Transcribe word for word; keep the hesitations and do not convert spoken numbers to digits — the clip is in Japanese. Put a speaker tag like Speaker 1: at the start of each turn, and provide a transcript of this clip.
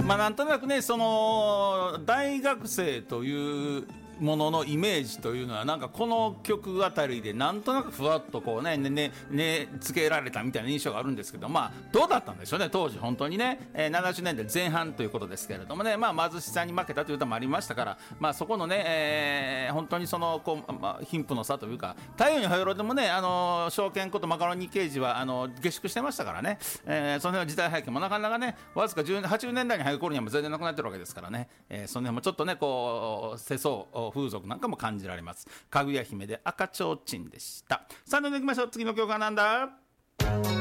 Speaker 1: まあなんとなくね、その大学生というもののイメージというのはなんかこの曲あたりでなんとなくふわっとこうねねねねつけられたみたいな印象があるんですけど、まあどうだったんでしょうね当時本当にね、えー、ななじゅうねんだいぜん半ということですけれどもね、まあ貧しさに負けたという歌もありましたから、まあそこのね、えー、本当にそのこう、まあ、貧富の差というか、太陽にほえろでもね、あの証券ことマカロニ刑事はあの下宿してましたからね、えー、その辺の時代背景もなかなかねわずかはちじゅうねんだいに入る頃にはもう全然なくなってるわけですからね、えー、その辺もちょっとねこう世相風俗なんかも感じられます。かぐや姫で赤ちょうちんでした。さあ、どんどん行きましょう。次の曲はなんだ。